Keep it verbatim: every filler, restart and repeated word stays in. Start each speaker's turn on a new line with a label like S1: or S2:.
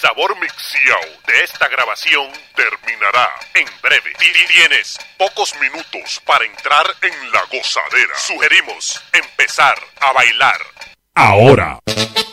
S1: sabor mixiao de esta grabación terminará en breve. Y tienes pocos minutos para entrar en la gozadera. Sugerimos empezar a bailar
S2: ahora.